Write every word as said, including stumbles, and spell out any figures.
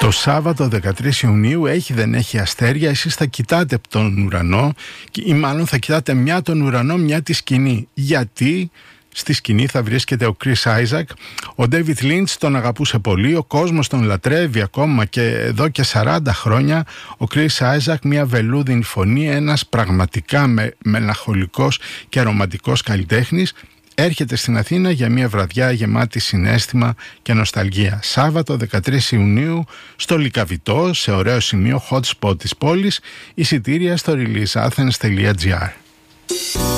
Το Σάββατο δεκατρείς Ιουνίου έχει δεν έχει αστέρια, εσείς θα κοιτάτε τον ουρανό ή μάλλον θα κοιτάτε μια τον ουρανό, μια τη σκηνή. Γιατί στη σκηνή θα βρίσκεται ο Chris Isaak. Ο David Lynch τον αγαπούσε πολύ, ο κόσμος τον λατρεύει ακόμα και εδώ και σαράντα χρόνια. Ο Chris Isaak, μια βελούδινη φωνή, ένας πραγματικά με, μελαγχολικός και ρομαντικός καλλιτέχνης, έρχεται στην Αθήνα για μια βραδιά γεμάτη συναίσθημα και νοσταλγία. Σάββατο δεκατρείς Ιουνίου στο Λυκαβητό, σε ωραίο σημείο hot spot της πόλης, εισιτήρια στο release athens τελεία gr.